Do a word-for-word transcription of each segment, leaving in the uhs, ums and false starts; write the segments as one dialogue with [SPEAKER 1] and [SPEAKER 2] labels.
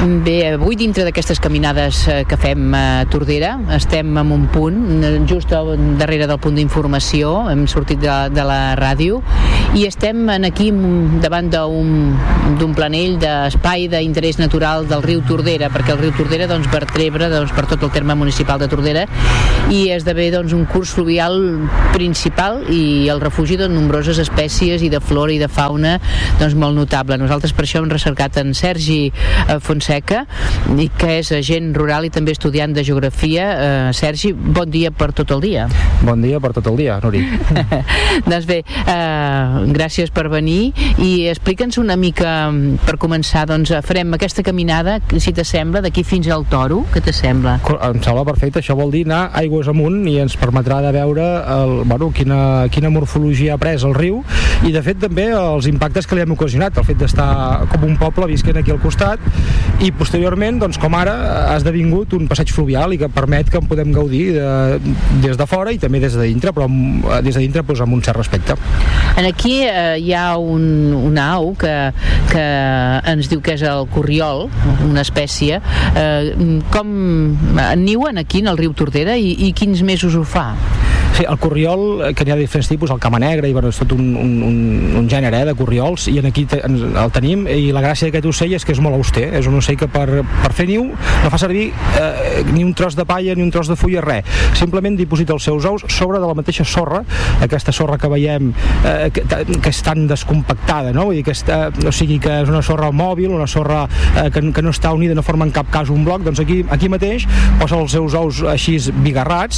[SPEAKER 1] Bé, avui dintre d'aquestes caminades que fem a Tordera estem en un punt, just darrere del punt d'informació, hem sortit de, de la ràdio i estem aquí davant d'un planell d'espai d'interès natural del riu Tordera, perquè el riu Tordera doncs, vertebra doncs, per tot el terme municipal de Tordera i esdevé doncs, un curs fluvial principal i el refugi de nombroses espècies i de flora i de fauna doncs, molt notable. Nosaltres per això hem recercat en Sergi Fonseca, que és agent rural i també estudiant de geografia. Eh, Sergi, bon dia per tot el dia.
[SPEAKER 2] Bon dia per tot el dia, Nuri.
[SPEAKER 1] Doncs bé, eh, gràcies per venir i explica'ns una mica, per començar, doncs farem aquesta caminada, si t'assembla, d'aquí fins al Toro, què t'assembla?
[SPEAKER 2] Em sembla perfecte, això vol dir anar aigües amunt i ens permetrà de veure el, bueno, quina, quina morfologia ha pres el riu i de fet també els impactes que li hem ocasionat, el fet d'estar com un poble visquent aquí al costat i posteriorment, doncs com ara ha esdevingut un passeig fluvial i que permet que en podem gaudir de, des de fora i també des de dintre, però amb, des de dintre doncs, amb un cert respecte.
[SPEAKER 1] En aquí eh, hi ha un, una au que, que ens diu que és el corriol, una espècie. Eh, com niuen aquí en el riu Tordera i, i quins mesos ho fa?
[SPEAKER 2] Sí, el corriol, que n'hi ha diferents tipus, el cama negre, i bueno, és tot un, un, un gènere eh, de corriols, i en aquí te, el tenim, i la gràcia d'aquest ocell és que és molt auster, és un ocell que per, per fer niu no fa servir eh, ni un tros de palla ni un tros de fulla, res, simplement diposita els seus ous sobre de la mateixa sorra, aquesta sorra que veiem eh, que, que és tan descompactada, no? Vull dir que està, o sigui que és una sorra mòbil, una sorra eh, que, que no està unida, no forma en cap cas un bloc, doncs aquí, aquí mateix posa els seus ous així bigarrats,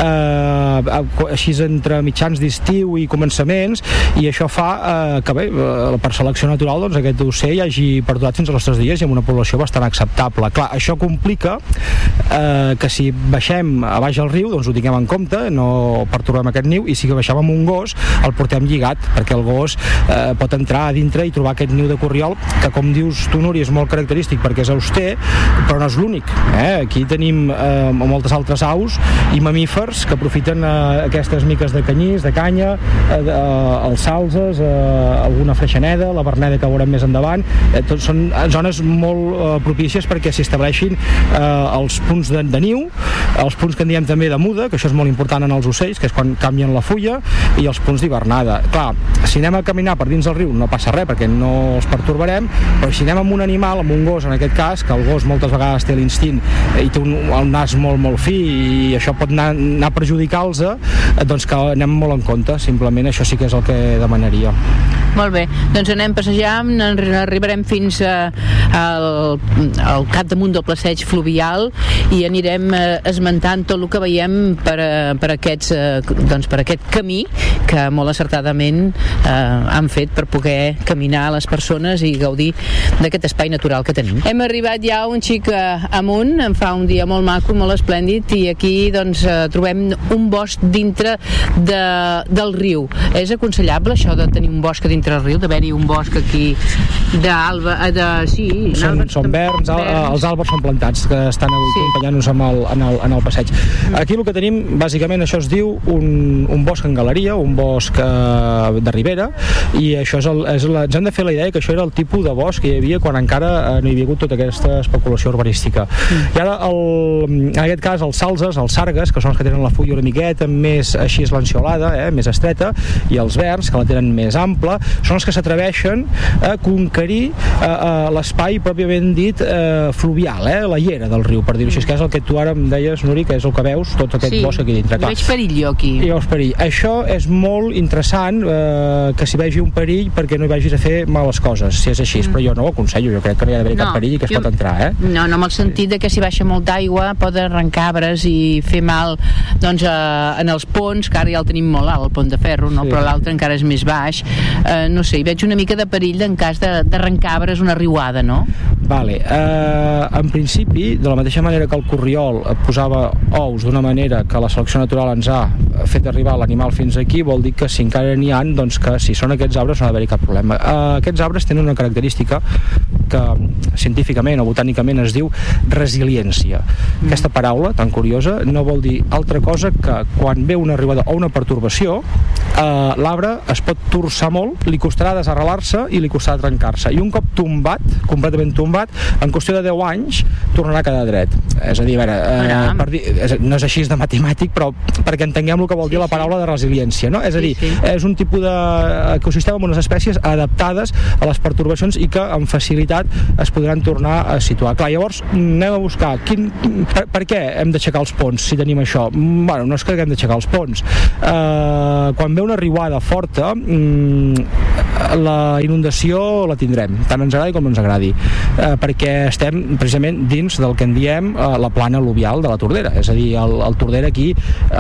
[SPEAKER 2] eh, així entre mitjans d'estiu i començaments, i això fa eh, que bé, per selecció natural doncs aquest ocell hagi perdurat fins als nostres dies i amb una població bastant acceptable. Clar, això complica eh, que si baixem a baix al riu doncs ho tinguem en compte, no pertorbem aquest niu, i si que baixem amb un gos el portem lligat, perquè el gos eh, pot entrar a dintre i trobar aquest niu de corriol que, com dius tu, Núria, és molt característic perquè és auster, però no és l'únic, eh? Aquí tenim eh, moltes altres aus i mamífers que aprofiten eh, aquestes miques de canyís, de canya, eh, de, eh, els salzes, eh, alguna freixaneda, la verneda que veurem més endavant, eh, tot són zones molt eh, propícies perquè s'hi estableixin eh, els punts de, de niu, els punts que en diem també de muda, que això és molt important en els ocells, que és quan canvien la fulla, i els punts d'hivernada. Clar, si anem a caminar per dins del riu no passa res perquè no els pertorbarem, però si anem amb un animal, amb un gos en aquest cas, que el gos moltes vegades té l'instint i té un, un nas molt molt fi i això pot anar, anar a perjudicar-los, doncs que anem molt en compte, simplement això sí que és el que demanaria.
[SPEAKER 1] Molt bé, doncs anem passejant, arribarem fins a, al, al capdamunt del passeig fluvial i anirem eh, esmentant tot el que veiem per, per, aquests, eh, doncs per aquest camí que molt acertadament eh, han fet per poder caminar a les persones i gaudir d'aquest espai natural que tenim. Hem arribat ja un xic amunt, em fa un dia molt maco, molt esplèndid, i aquí doncs eh, trobem un bosc dintre de, del riu. És aconsellable això de tenir un bosc dintre del riu, d'haver-hi un bosc aquí d'alba, de... sí,
[SPEAKER 2] són, són verds, al, els àlbers són plantats que estan sí. acompanyant-nos en, el, en, el, en el passeig. Mm. Aquí el que tenim, bàsicament, això es diu un, un bosc en galeria, un bosc eh, de ribera, i això és el, és la, ens hem de fer la idea que això era el tipus de bosc que hi havia quan encara eh, no hi havia hagut tota aquesta especulació urbanística. Mm. I ara, el, en aquest cas, els salzes, els sargues, que són els que tenen la fulla una miqueta més així lanceolada, eh, més estreta, i els verds, que la tenen més ampla, són els que s'atreveixen a conquerir eh, eh, l'espai pròpiament dit eh, fluvial, eh, la llera del riu, per dir-ho així, que és el que tu ara em deies, Nuri, que és el que veus, tot aquest sí. bosc aquí dintre.
[SPEAKER 1] Clar, veig perill jo aquí.
[SPEAKER 2] I veus perill. Això és molt interessant, eh, que s'hi vegi un perill perquè no hi vagis a fer males coses, si és així, mm. però jo no ho aconsello, jo crec que no hi ha d'haver no, cap perill i que es jo, pot entrar, eh?
[SPEAKER 1] No, no, amb el sentit sí. de que si baixa molt d'aigua pot arrencar arbres i fer mal, doncs, eh, en els ponts, que ara ja el tenim molt alt, el pont de ferro, no? Sí. Però l'altre encara és més baix, eh, no sé, hi veig una mica de perill en cas d'arrencar arbres una riuada, no?
[SPEAKER 2] Vale, eh, en principi, de la mateixa manera que el corriol posava ous d'una manera que la selecció natural ens ha fet arribar l'animal fins aquí, vol dir que si encara n'hi ha, doncs que si són aquests arbres no ha d'haver-hi cap problema. Eh, aquests arbres tenen una característica que científicament o botànicament es diu resiliència. Mm. Aquesta paraula tan curiosa no vol dir altra cosa que quan ve una arribada o una pertorbació, eh, l'arbre es pot torçar molt, li costarà desarrelar-se i li costarà trencar-se, i un cop tombat, completament tombat, en qüestió de deu anys tornarà a quedar dret. És a dir, a veure, eh, per dir, és, no és així de matemàtic, però perquè entenguem el que vol dir sí, la paraula de resiliència, no? És a dir, sí, sí. és un tipus d'ecosistema amb unes espècies adaptades a les pertorbacions i que amb facilitat es podran tornar a situar. Clar, llavors anem a buscar quin, per, per què hem d'aixecar els ponts si tenim això? Bueno, no és que haguem d'aixecar els ponts. Eh, quan ve una riuada forta, la inundació la tindrem, tant ens agradi com no ens agradi, eh, perquè estem precisament dins del que en diem eh, la plana al·luvial de la Tordera, és a dir, el, el Tordera aquí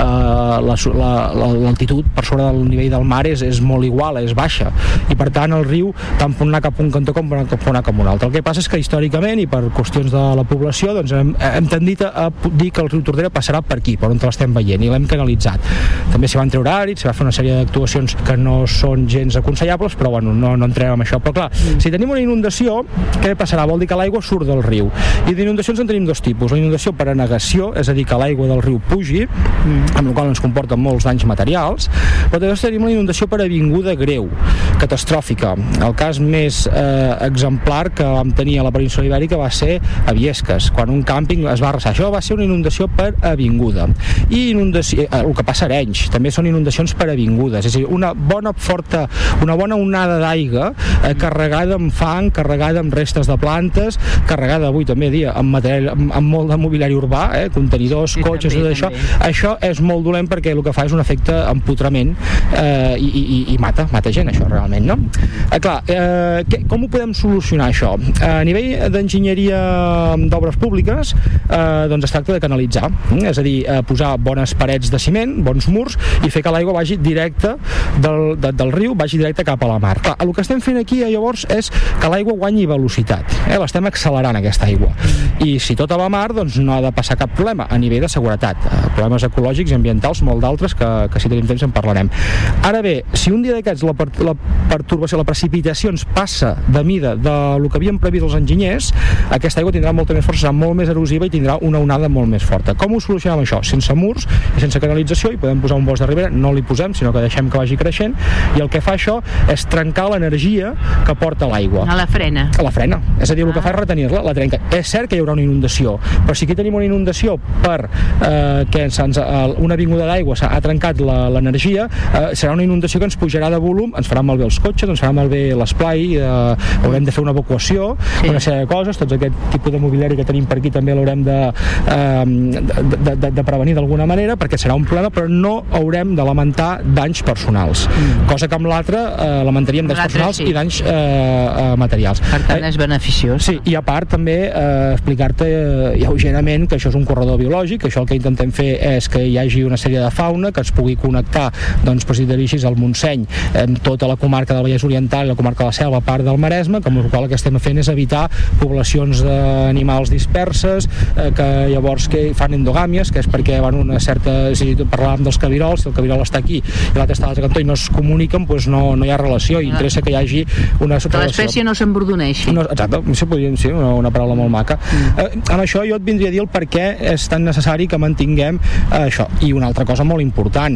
[SPEAKER 2] eh, l'altitud per sobre del nivell del mar és, és molt igual, és baixa, i per tant el riu tant pot anar cap a un cantó com pot anar cap a un altre. El que passa és que històricament i per qüestions de la població doncs hem, hem tendit a dir que el riu Tordera passarà per aquí, per on l'estem veient, i l'hem canalitzat. També s'hi van treure àrids, s'hi va fer una sèrie d'actuacions que no són gens aconsellables, però bueno, no, no entrem en això. Però clar, mm. si tenim una inundació, què passarà? Vol dir que l'aigua surt del riu. I d'inundacions en tenim dos tipus. La inundació per anegació, és a dir, que l'aigua del riu pugi, mm. amb la qual ens comporta molts danys materials, però també tenim una inundació per avinguda greu, catastròfica. El cas més eh, exemplar que vam tenir a la península Ibèrica va ser a Viesques, quan un càmping es va arrasar. Això va ser una inundació per avinguda. I inundació, eh, el que passa a Arenys, també són inundacions per avingudes, és a dir, una bona forta, una bona onada d'aigua eh, carregada amb fang, carregada amb restes de plantes, carregada avui també dia amb, material, amb, amb molt de mobiliari urbà, eh, contenidors, sí, cotxes, tot això. Això és molt dolent perquè el que fa és un efecte empotrament eh, i, i, i mata, mata gent això realment, no? Eh, clar, eh, què, com ho podem solucionar això? Eh, a nivell d'enginyeria d'obres públiques eh, doncs es tracta de canalitzar, eh? És a dir, eh, posar bones parets de ciment, bons murs, i fer que l'aigua vagi directe del, de, del riu, vagi directe cap a la mar. Clar, el que estem fent aquí eh, llavors és que l'aigua guanyi velocitat, eh? L'estem accelerant aquesta aigua, i si tot va a mar doncs no ha de passar cap problema a nivell de seguretat, eh, problemes ecològics i ambientals molt d'altres que, que si tenim temps en parlarem. Ara bé, si un dia d'aquests la, per, la pertorbació, la precipitació ens passa de mida de lo que havien previst els enginyers, aquesta aigua tindrà molta més força, serà molt més erosiva i tindrà una onada molt més forta. Com ho solucionem això? Sense murs i sense canalització, i podem posar un bosc de ribera, no li posem, sinó que deixem que vagi creixent, i el que fa això és trencar l'energia que porta l'aigua.
[SPEAKER 1] A la frena.
[SPEAKER 2] A la frena. És a dir, el que fa és retenir-la, la trenca. És cert que hi haurà una inundació, però si aquí tenim una inundació per eh, que ens, ens, una avinguda d'aigua ha trencat l'energia, eh, serà una inundació que ens pujarà de volum, ens farà malbé els cotxes, ens farà malbé l'esplai, eh, haurem de fer una evacuació, sí. una sèrie de coses, tots aquest tipus de mobiliari que tenim per aquí també l'haurem de, eh, de, de, de prevenir d'alguna manera, perquè serà un problema, però no haurem de lamentar danys personals, mm. cosa que amb l'altre eh, lamentaríem danys personals sí. i danys eh, eh, materials.
[SPEAKER 1] Per tant és beneficiós.
[SPEAKER 2] Sí, i a part també eh, explicar-te eh, lleugerament que això és un corredor biològic, que això el que intentem fer és que hi hagi una sèrie de fauna que es pugui connectar, doncs, per si dirigis al Montseny, amb tota la comarca del Vallès Oriental i la comarca de la Selva, a part del Maresme, que amb el qual el que estem fent és evitar poblacions d'animals disperses, eh, que llavors que fan endogàmies, que és perquè van una certa, si parlàvem dels cabirols, si el cabirol està aquí i l'altre està a l'altre cantó i no es comuniquen, doncs no, no hi ha relació, i interessa que hi hagi una relació.
[SPEAKER 1] Que l'espècie no s'embordoneixi.
[SPEAKER 2] No, exacte, si podríem, sí, una, una paraula molt maca. Mm. Eh, amb això jo et vindria a dir el per què és tan necessari que mantinguem eh, això. I una altra cosa molt important,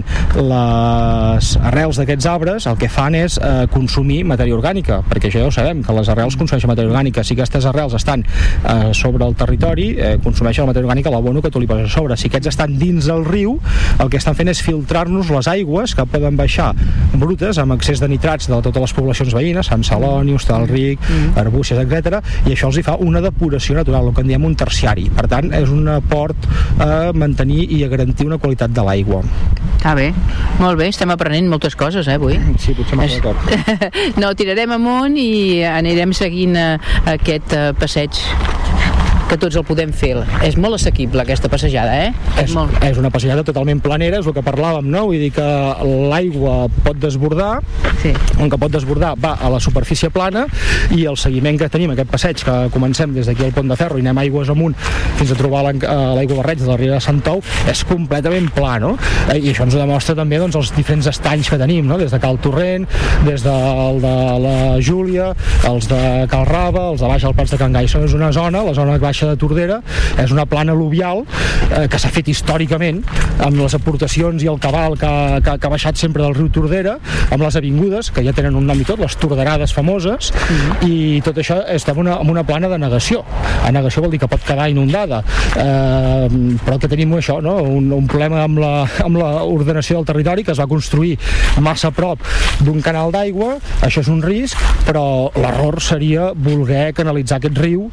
[SPEAKER 2] les arrels d'aquests arbres el que fan és eh, consumir matèria orgànica, perquè això ja ho sabem, que les arrels consumeixen matèria orgànica. Si aquestes arrels estan eh, sobre el territori, eh, consumeixen la matèria orgànica, l'abono que tu li poses a sobre. Si aquests estan dins del riu, el que estan fent és filtrar-nos les aigües que poden baixar brutes amb excés de nitrats de totes les poblacions veïnes, Sant Celoni, Hostalric, mm. Arbúcies, etcètera, i això els hi fa una depuració natural, el que en diem un terciari. Per tant, és un aport a mantenir i a garantir una qualitat de l'aigua.
[SPEAKER 1] Està bé, molt bé, estem aprenent moltes coses, eh, avui.
[SPEAKER 2] Sí, potser m'ha d'acord.
[SPEAKER 1] No, tirarem amunt i anirem seguint uh, aquest uh, passeig que tots el podem fer. És molt assequible aquesta passejada, eh?
[SPEAKER 2] És, és, molt... és una passejada totalment planera, és el que parlàvem, no? Vull dir que l'aigua pot desbordar, sí. on que pot desbordar va a la superfície plana, i el seguiment que tenim, aquest passeig que comencem des d'aquí al Pont de Ferro i anem aigües amunt fins a trobar l'aigua barreig de la Riera de Sant Tou, és completament pla, no? I això ens ho demostra també doncs, els diferents estanys que tenim, no? Des de Cal Torrent, des del de la Júlia, els de Cal Rava, els de baix al Pats de Can Gai. Això és una zona, la zona baixa de Tordera, és una plana al·luvial eh, que s'ha fet històricament amb les aportacions i el cabal que, que, que ha baixat sempre del riu Tordera, amb les avingudes, que ja tenen un nom i tot, les torderades famoses, mm-hmm. i tot això estem una, en una plana de negació. A negació vol dir que pot quedar inundada, eh, però que tenim això, no? un, un problema amb la, amb la ordenació del territori, que es va construir massa a prop d'un canal d'aigua. Això és un risc, però l'error seria voler canalitzar aquest riu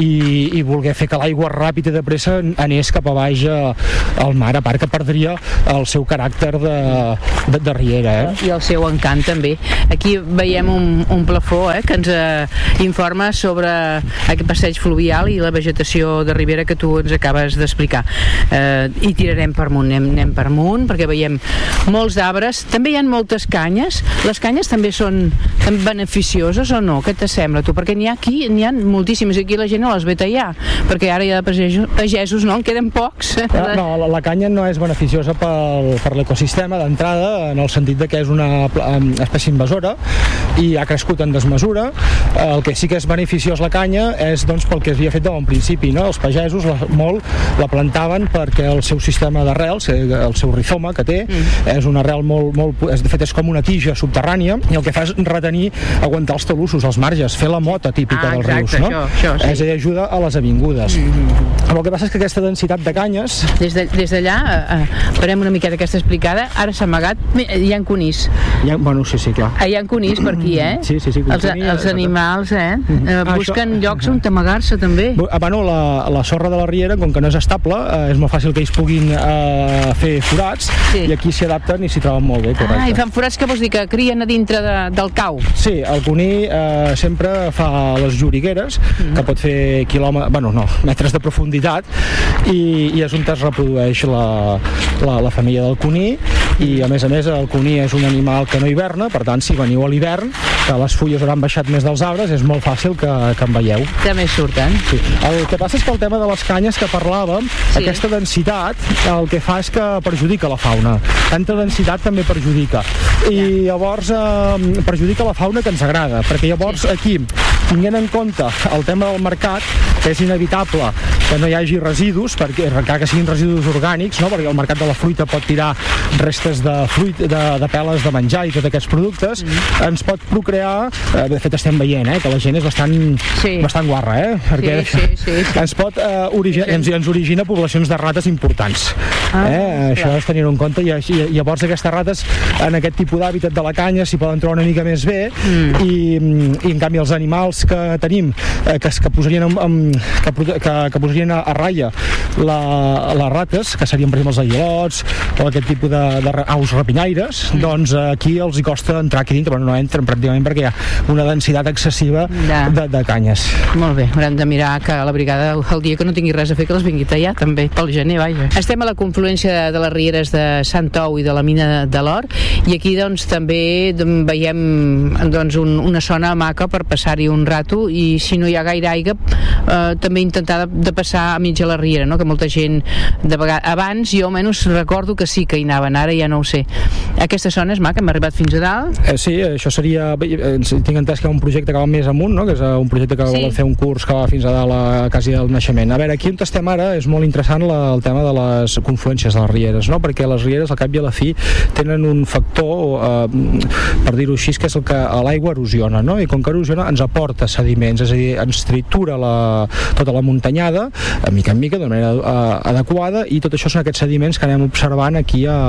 [SPEAKER 2] i, i voler fer que l'aigua ràpid i de pressa anés cap a baix al mar, a part que perdria el seu caràcter de, de, de riera. Eh?
[SPEAKER 1] I el seu encant també. Aquí veiem un, un plafó eh, que ens eh, informa sobre aquest passeig fluvial i la vegetació de ribera que tu ens acabes d'explicar. Eh, I tirarem per amunt, anem, anem per amunt, perquè veiem molts arbres, també hi ha moltes canyes. Les canyes també són beneficioses o no? Què t'assembla tu? Perquè n'hi ha aquí, n'hi ha moltíssimes, aquí la gent no les ve tallar, perquè ara ja de pagesos, pagesos no, en queden pocs.
[SPEAKER 2] No, no la, la canya no és beneficiosa pel, per l'ecosistema d'entrada, en el sentit de que és una espècie invasora i ha crescut en desmesura. El que sí que és beneficiós la canya és doncs, pel que havia fet de bon principi, no? Els pagesos la, molt la plantaven perquè el seu sistema d'arrels, el seu rizoma que té, mm. és una arrel molt, molt, és, de fet és com una tija subterrània, i el que fa és retenir, aguantar els talussos, els marges, fer la mota típica ah, dels
[SPEAKER 1] exacte,
[SPEAKER 2] rius, no?
[SPEAKER 1] Això, això, sí.
[SPEAKER 2] És a dir, ajuda a les avingudes. Mm-hmm. El que passa és que aquesta densitat de canyes...
[SPEAKER 1] Des de, des d'allà, eh, farem una miqueta aquesta explicada, ara s'ha amagat, hi ha conís.
[SPEAKER 2] Hi ha, bueno, sí, sí, clar.
[SPEAKER 1] Hi ha conís per aquí, eh?
[SPEAKER 2] Sí, sí, sí.
[SPEAKER 1] Els, els animals, eh? Mm-hmm. eh busquen ah, llocs on amagar-se, també.
[SPEAKER 2] Bueno, la, la sorra de la riera, com que no és estable, eh, és molt fàcil que ells puguin eh, fer forats, sí. I aquí s'hi adapten i s'hi troben molt bé, correcte.
[SPEAKER 1] Ah, i fan forats, que vols dir que crien a dintre de, del cau?
[SPEAKER 2] Sí, el cuní eh, sempre fa les llorigueres, mm-hmm. que pot fer quilòmetres, bueno, no, metres de profunditat, i, i és on es reprodueix la, la, la femella del cuní, i a més a més el cuní és un animal que no hiverna, per tant si veniu a l'hivern, que les fulles hauran baixat més dels arbres, és molt fàcil que, que en veieu.
[SPEAKER 1] També surten.
[SPEAKER 2] Sí. El que passa és que el tema de les canyes que parlàvem, sí. Aquesta densitat, el que fa és que perjudica la fauna. Tanta densitat també perjudica. I llavors eh, perjudica la fauna que ens agrada, perquè llavors sí. Aquí, tinguent en compte el tema del mercat, que és inevitable que no hi hagi residus, perquè encara que siguin residus orgànics, no? Perquè el mercat de la fruita pot tirar restes de fruit, de, de peles de menjar i tots aquests productes, mm. ens pot procrear, eh, de fet estem veient, eh, que la gent és bastant, sí. bastant guarra, eh? Perquè
[SPEAKER 1] sí, sí, sí, sí.
[SPEAKER 2] ens pot eh, origi sí. ens, ens origina poblacions de rates importants. Ah, eh? Això és tenir-ho en compte, i, i llavors aquestes rates en aquest tipus d'hàbitat de la canya s'hi poden trobar una mica més bé, mm. i, i en canvi els animals que tenim eh, que, que posarien en, en, que, que, que posarien a, a ratlla la, les rates, que serien per exemple els aguilots o aquest tipus de, de aus rapinyaires, mm. doncs aquí els hi costa entrar aquí dintre, però no entren pràcticament perquè hi ha una densitat excessiva ja. de, de canyes.
[SPEAKER 1] Molt bé, haurem de mirar que la brigada el dia que no tingui res a fer que les vingui a tallar també, pel gener, vaja. Estem a la confluència de les rieres de Sant Tou i de la mina de l'Or, i aquí doncs també veiem doncs un, una zona maca per passar-hi un rato, i si no hi ha gaire aigua eh, també intentar de, de passar a mig a la riera, no? Que molta gent de vegades, abans jo almenys recordo que sí que hi anaven, ara ja no ho sé. Aquesta zona és maca, hem arribat fins a dalt.
[SPEAKER 2] Eh, sí, això seria, eh, tinc entès que hi ha un projecte que va més amunt, no? Que és un projecte que sí. Vol fer un curs que va fins a dalt a quasi al naixement. A veure, aquí on estem ara és molt interessant la, el tema de les confluències de les rieres, no? Perquè les rieres al cap i a la fi tenen un factor, eh, per dir-ho així, que és el que l'aigua erosiona, no? I com que erosiona ens aporta sediments, és a dir, ens tritura la, tota la muntanyada, a mica en mica, de manera uh, adequada, i tot això són aquests sediments que anem observant aquí a, en, el,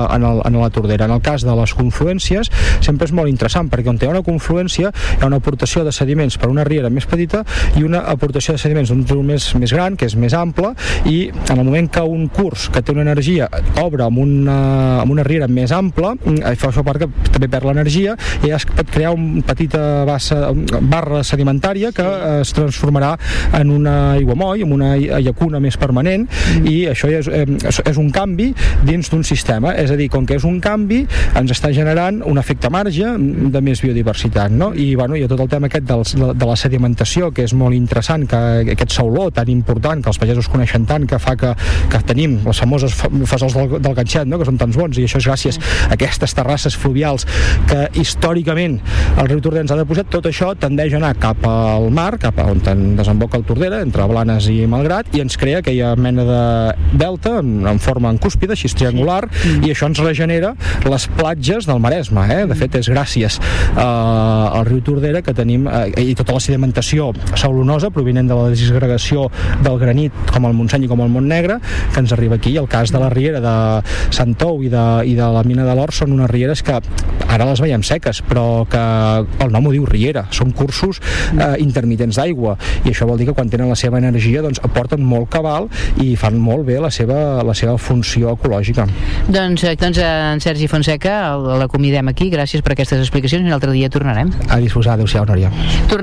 [SPEAKER 2] en la Tordera. En el cas de les confluències sempre és molt interessant, perquè on hi ha una confluència hi ha una aportació de sediments per una riera més petita i una aportació de sediments d'un riu més, més gran, que és més ample, i en el moment que un curs que té una energia obre amb una, amb una riera més ampla, fa això perquè també perd l'energia i ja es pot crear una petita bassa, barra sedimentària que es transformarà en una aiguamoll, en una llacuna més permanent, i això és, és, és un canvi dins d'un sistema. És a dir, com que és un canvi, ens està generant un efecte marge de més biodiversitat, no? I, bueno, hi ha tot el tema aquest dels, de la sedimentació, que és molt interessant, que aquest sauló tan important, que els pagesos coneixen tant, que fa que, que tenim les famoses fesols del, del ganxet, no? Que són tants bons, i això és gràcies a aquestes terrasses fluvials que històricament el riu Tordera ens ha depositat. Tot això tendeix a anar cap al mar, cap a on desemboca el Tordera, entre Blanes i Malgrat, i ens crea aquella mena de delta en, en forma en cúspide, així triangular, mm. i això ens regenera les platges del Maresme, eh? De fet, és gràcies eh, al riu Tordera que tenim, eh, i tota la sedimentació saulonosa provinent de la disgregació del granit, com el Montseny i com el Montnegre, que ens arriba aquí. El cas de la riera de Sant Tou i de, i de la mina de l'Or són unes rieres que ara les veiem seques, però que el nom ho diu riera, són cursos eh, intermitents d'aigua, i això vol dir que quan tenen la seva energia doncs aporten molt cabal i fan molt bé la seva, la seva funció ecològica.
[SPEAKER 1] Doncs, doncs en Sergi Fonseca l'acomiadem aquí, gràcies per aquestes explicacions, i un altre dia tornarem.
[SPEAKER 2] A disposar, adéu-siau, Núria.